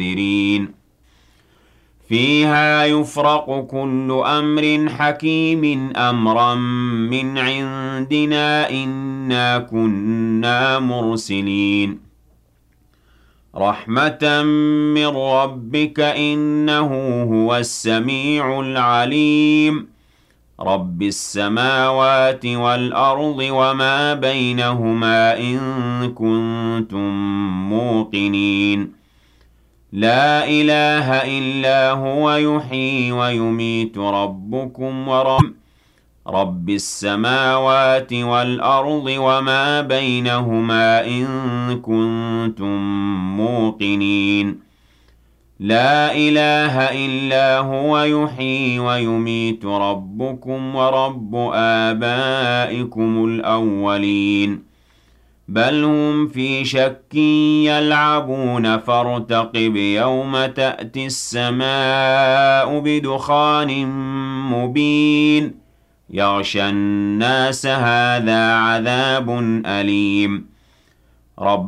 منذرين فيها يفرق كل أمر حكيم أمرا من عندنا إنا كنا مرسلين رحمة من ربك إنه هو السميع العليم رب السماوات والأرض وما بينهما إن كنتم موقنين لا إله إلا هو يحيي ويميت ربكم رب السماوات والأرض وما بينهما إن كنتم موقنين لا إله إلا هو يحيي ويميت ربكم ورب آبائكم الأولين بل هم في شك يلعبون فارتقب يوم تأتي السماء بدخان مبين يغشى الناس هذا عذاب أليم